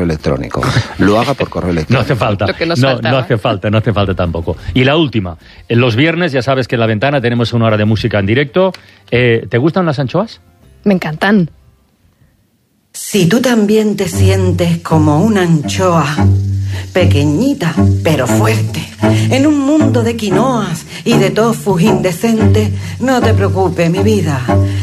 correo electrónico. Lo haga por correo electrónico. No hace falta. Lo que nos no faltaba. no hace falta tampoco. Y la última. En los viernes, ya sabes que en La Ventana tenemos una hora de música en directo. ¿Te gustan las anchoas? Me encantan. Si tú también te sientes como una anchoa, pequeñita pero fuerte, en un mundo de quinoas y de tofus indecentes, no te preocupes, mi vida,